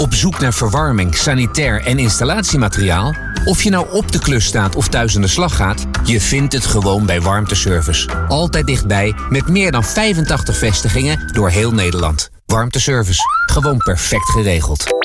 Op zoek naar verwarming, sanitair en installatiemateriaal? Of je nou op de klus staat of thuis aan de slag gaat, je vindt het gewoon bij Warmteservice. Altijd dichtbij, met meer dan 85 vestigingen door heel Nederland. Warmteservice, gewoon perfect geregeld.